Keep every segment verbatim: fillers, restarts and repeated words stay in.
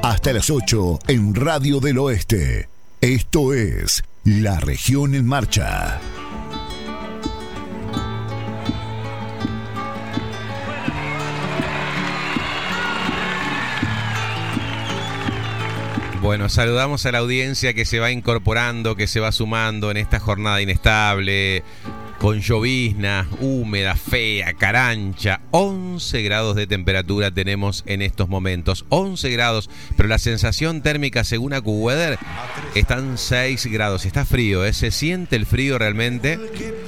Hasta las ocho en Radio del Oeste. Esto es La Región en Marcha. Bueno, saludamos a la audiencia que se va incorporando, que se va sumando en esta jornada inestable, con llovizna, húmeda, fea, carancha. once grados de temperatura tenemos en estos momentos, once grados, pero la sensación térmica según AccuWeather están seis grados. Está frío, ¿eh? Se siente el frío realmente.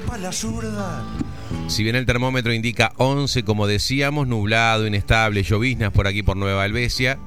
Si bien el termómetro indica once, como decíamos, nublado, inestable, lloviznas por aquí por Nueva Helvecia.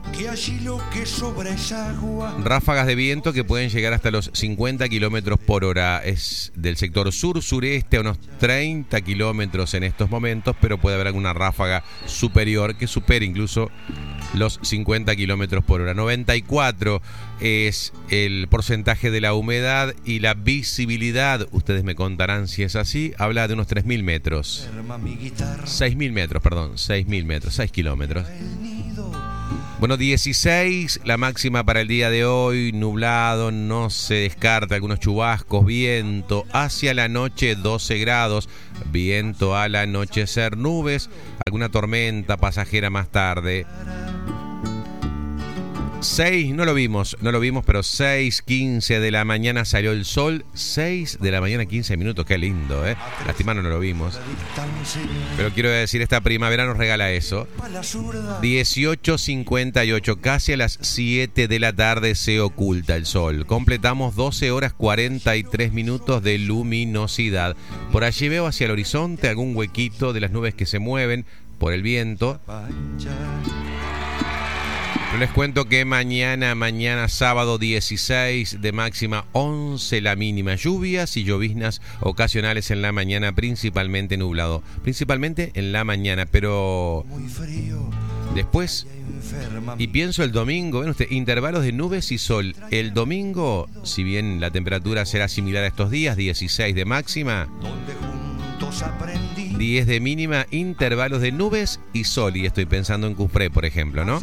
Ráfagas de viento que pueden llegar hasta los cincuenta kilómetros por hora. Es del sector sur-sureste a unos treinta kilómetros en estos momentos, pero puede haber alguna ráfaga superior que supere incluso los cincuenta kilómetros por hora. noventa y cuatro es el porcentaje de la humedad y la visibilidad, ustedes me contarán si es así, habla de unos tres mil metros. seis mil metros, perdón, seis mil metros, seis kilómetros. Bueno, dieciséis, la máxima para el día de hoy, nublado, no se descarta algunos chubascos, viento, hacia la noche doce grados, viento al anochecer, nubes, alguna tormenta pasajera más tarde. seis, no lo vimos, no lo vimos, pero seis quince de la mañana salió el sol. seis de la mañana, quince minutos, qué lindo, ¿eh? Lástima no lo vimos. Pero quiero decir, esta primavera nos regala eso. dieciocho cincuenta y ocho, casi a las siete de la tarde se oculta el sol. Completamos doce horas cuarenta y tres minutos de luminosidad. Por allí veo hacia el horizonte algún huequito de las nubes que se mueven por el viento. Pero les cuento que mañana, mañana sábado dieciséis de máxima, once la mínima. Lluvias y lloviznas ocasionales en la mañana, principalmente nublado. Principalmente en la mañana, pero después, y pienso el domingo, ven usted, intervalos de nubes y sol. El domingo, si bien la temperatura será similar a estos días, dieciséis de máxima, diez de mínima, intervalos de nubes y sol. Y estoy pensando en Cufré, por ejemplo, ¿no?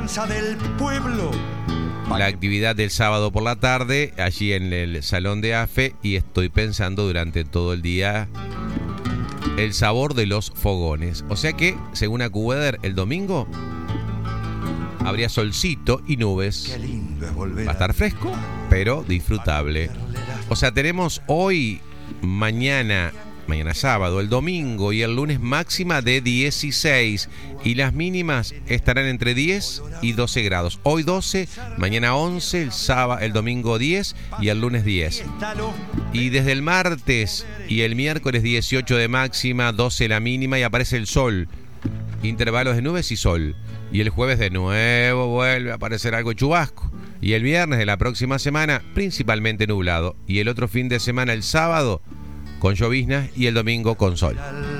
La actividad del sábado por la tarde, allí en el salón de AFE, y estoy pensando durante todo el día el sabor de los fogones. O sea que, según AccuWeather, el domingo habría solcito y nubes. Va a estar fresco, pero disfrutable. O sea, tenemos hoy, mañana... Mañana sábado, el domingo y el lunes máxima de dieciséis y las mínimas estarán entre diez y doce grados. Hoy doce, mañana once, el sábado, el domingo diez y el lunes diez. Y desde el martes y el miércoles dieciocho de máxima, doce la mínima y aparece el sol. Intervalos de nubes y sol. Y el jueves de nuevo vuelve a aparecer algo chubasco. Y el viernes de la próxima semana, principalmente nublado. Y el otro fin de semana, el sábado, con lloviznas y el domingo con sol.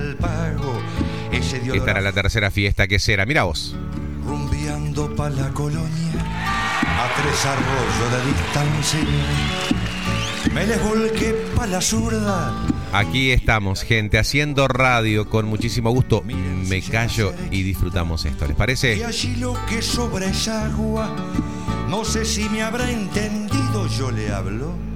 Esta era la tercera fiesta que será. Mira vos. Rumbeando pa' la colonia, a tres arroyos de distancia, me les volqué pa' la zurda. Aquí estamos, gente, haciendo radio con muchísimo gusto. Me callo y disfrutamos esto. ¿Les parece? Y allí lo que sobra es agua. No sé si me habrá entendido, yo le hablo